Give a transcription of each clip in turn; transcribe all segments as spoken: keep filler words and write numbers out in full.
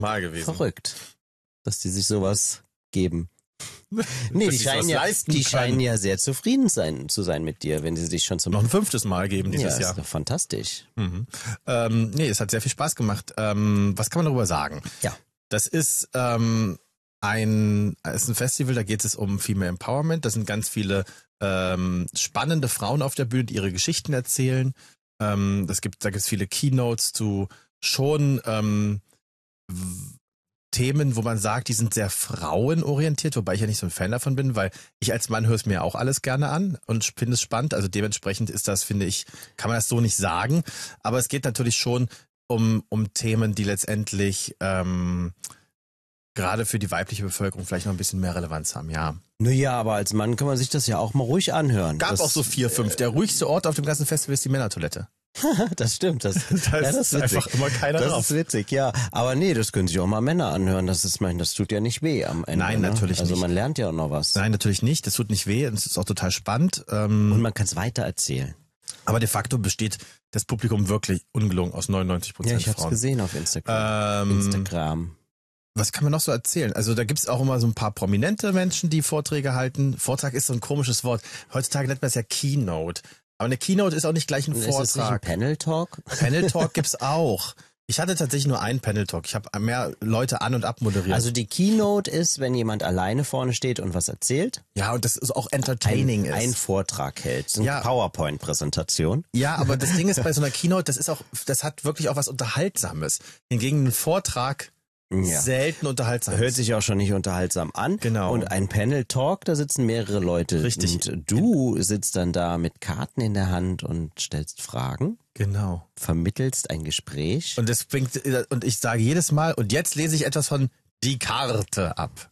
Mal gewesen. Verrückt, dass die sich sowas geben. Nee, Dass die sie scheinen sowas ja, leisten die können. scheinen ja sehr zufrieden sein, zu sein mit dir, wenn sie sich schon zum Noch ein fünftes Mal geben dieses ja, Jahr. ist doch fantastisch. Mhm. Ähm, nee, es hat sehr viel Spaß gemacht. Ähm, was kann man darüber sagen? Ja. Das ist ähm, ein, ist ein Festival, da geht es um Female Empowerment. Da sind ganz viele ähm, spannende Frauen auf der Bühne, die ihre Geschichten erzählen. Ähm, das gibt, da gibt es viele Keynotes zu schon ähm, w- Themen, wo man sagt, die sind sehr frauenorientiert, wobei ich ja nicht so ein Fan davon bin, weil ich als Mann höre es mir auch alles gerne an und finde es spannend. Also dementsprechend ist das, finde ich, kann man das so nicht sagen. Aber es geht natürlich schon um um Themen, die letztendlich ähm, gerade für die weibliche Bevölkerung vielleicht noch ein bisschen mehr Relevanz haben, ja. Naja, aber als Mann kann man sich das ja auch mal ruhig anhören. Gab das, auch so vier, fünf. Der ruhigste Ort auf dem ganzen Festival ist die Männertoilette. Das stimmt, das, Da ja, ist das ist einfach witzig. immer keiner Das drauf. ist witzig, ja. Aber nee, das können sich auch mal Männer anhören. Das ist, mein, das tut ja nicht weh am Ende. Nein, ne? natürlich Also nicht. man lernt ja auch noch was. Nein, natürlich nicht. Das tut nicht weh. Es ist auch total spannend. Ähm, Und man kann es weiter erzählen. aber de facto besteht das Publikum wirklich ungelogen aus neunundneunzig Ja, Prozent ich hab's Frauen. gesehen auf Instagram. Ähm, Instagram. Was kann man noch so erzählen? Also da gibt's auch immer so ein paar prominente Menschen, die Vorträge halten. Vortrag ist so ein komisches Wort. Heutzutage nennt man es ja Keynote. Aber eine Keynote ist auch nicht gleich ein Ist das nicht ein Vortrag. Panel Talk? Panel Talk gibt's auch. Ich hatte tatsächlich nur einen Panel Talk. Ich habe mehr Leute an- und abmoderiert. Also die Keynote ist, wenn jemand alleine vorne steht und was erzählt. ja, und das ist auch entertaining ein, ist. ein Vortrag hält. So eine Ja. PowerPoint-Präsentation. Ja, aber das Ding ist bei so einer Keynote, das ist auch, das hat wirklich auch was Unterhaltsames. Hingegen ein Vortrag Ja. selten unterhaltsam. Hört sich auch schon nicht unterhaltsam an. Genau. Und ein Panel Talk, da sitzen mehrere Leute. Richtig. Und du sitzt dann da mit Karten in der Hand und stellst Fragen, Genau. vermittelst ein Gespräch. Und das bringt, und ich sage jedes Mal, und jetzt lese ich etwas von die Karte ab.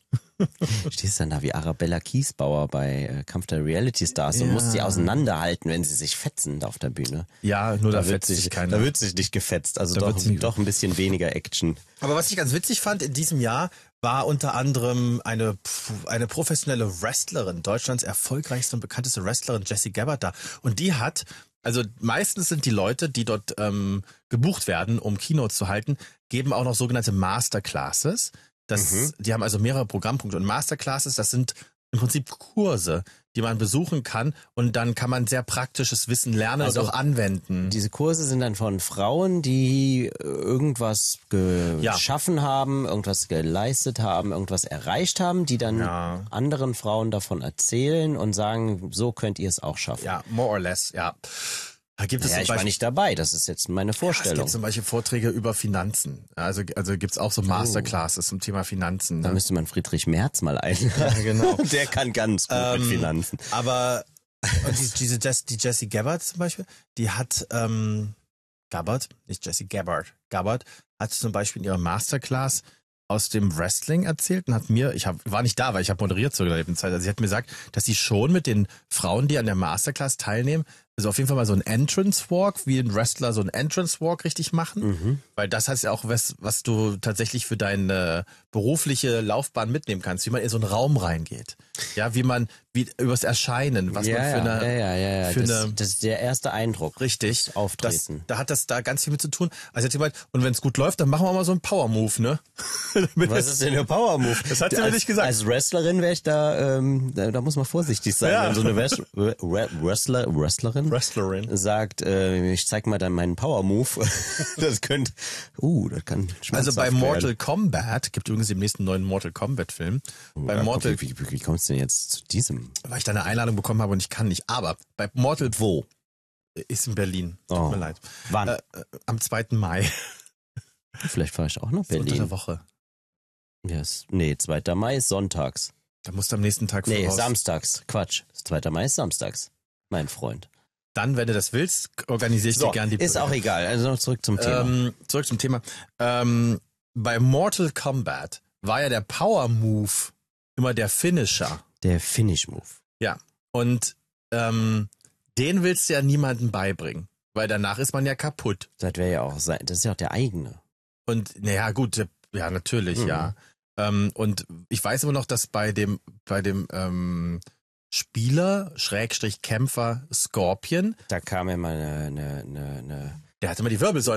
Stehst dann da wie Arabella Kiesbauer bei äh, Kampf der Reality Stars und Ja. musst die auseinanderhalten, wenn sie sich fetzen da auf der Bühne. Ja, nur da, Da wird fetzt sich sich, keiner. da wird sich nicht gefetzt. Also Da doch, wird sich- doch ein bisschen weniger Action. Aber was ich ganz witzig fand in diesem Jahr, war unter anderem eine, eine professionelle Wrestlerin, Deutschlands erfolgreichste und bekannteste Wrestlerin, Jessie Gabbard da. Und die hat, also meistens sind die Leute, die dort ähm, gebucht werden, um Keynotes zu halten, geben auch noch sogenannte Masterclasses. Das, Mhm. Die haben also mehrere Programmpunkte. Und Masterclasses, das sind im Prinzip Kurse, die man besuchen kann. Und dann kann man sehr praktisches Wissen lernen Also und auch anwenden. Diese Kurse sind dann von Frauen, die äh, irgendwas ge- Ja. geschaffen haben, irgendwas geleistet haben, irgendwas erreicht haben, die dann Ja. anderen Frauen davon erzählen und sagen, so könnt ihr es auch schaffen. Ja, more or less, ja. Da gibt es Ja, zum ich war Beispiel nicht dabei, das ist jetzt meine Es Vorstellung. gibt zum Beispiel Vorträge über Finanzen. Also, also gibt's auch so Masterclasses zum Thema Finanzen. Da Ne? müsste man Friedrich Merz mal ein. Ja, genau. Der kann ganz gut Ähm, mit Finanzen. Aber und die, diese Jess, die Jessie Gabbard zum Beispiel, die hat ähm, Gabbard, nicht Jessie Gabbard, Gabbard hat zum Beispiel in ihrer Masterclass aus dem Wrestling erzählt und hat mir, ich hab, war nicht da, weil ich habe moderiert zur gleichen Zeit, also sie hat mir gesagt, dass sie schon mit den Frauen, die an der Masterclass teilnehmen, also auf jeden Fall mal so ein Entrance Walk, wie ein Wrestler so ein Entrance Walk richtig machen, Mhm. weil das heißt ja auch was, was du tatsächlich für deine berufliche Laufbahn mitnehmen kannst, wie man in so einen Raum reingeht, ja, wie man, wie übers Erscheinen, was ja, man für ja, eine, ja, ja, ja, ja. für das, eine- das ist der erste Eindruck. richtig, Das Auftreten. Das, da hat das da ganz viel mit zu tun. Also jetzt gemeint, und wenn es gut läuft, dann machen wir mal so einen Power Move, ne? Was ist denn der Power Move? Das hat sie mir als, nicht gesagt. Als Wrestlerin wäre ich da, ähm, da, da muss man vorsichtig sein. Ja. Wenn so eine Wres- Wre- Wrestler, Wrestlerin Wrestlerin. sagt, äh, ich zeig mal dann meinen Power Move. Das könnte, uh, das kann Also schmerzhaft bei Mortal werden. Kombat, gibt übrigens im nächsten neuen Mortal Kombat Film, bei Ja, Mortal, wie, wie, wie kommst du denn jetzt zu diesem? weil ich da eine Einladung bekommen habe und ich kann nicht, aber bei Mortal Wo? ist in Berlin, tut Oh. mir leid. Wann? Äh, äh, am zweiten Mai, Vielleicht fahre ich auch nach so unter der Berlin. Woche. Yes. Nee, zweiter Mai ist sonntags. Da musst du am nächsten Tag Nee, voraus. samstags. Quatsch. zweiter Mai ist samstags. Mein Freund. Dann, wenn du das willst, organisiere ich dir gern die ist auch egal. Also noch zurück zum Thema. Ähm, zurück zum Thema. Ähm, bei Mortal Kombat war ja der Power Move immer der Finisher. Der Finish Move. Ja. Und ähm, den willst du ja niemandem beibringen, weil danach ist man ja kaputt. Das wäre ja auch sein. Das ist ja auch der eigene. Und naja, gut, der- ja, natürlich, Mhm. ja. Ähm, und ich weiß immer noch, dass bei dem, bei dem ähm, Spieler, Schrägstrich Kämpfer Scorpion, Da kam immer eine, eine, eine, eine der hatte immer die Wirbelsäule